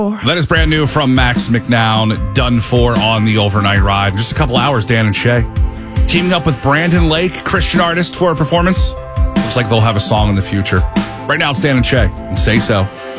That is brand new from Max McNown, Done For on the Overnight Ride. Just a couple hours, Dan and Shay. Teaming up with Brandon Lake, Christian artist, for a performance. Looks like they'll have a song in the future. Right now, it's Dan and Shay, and Say So.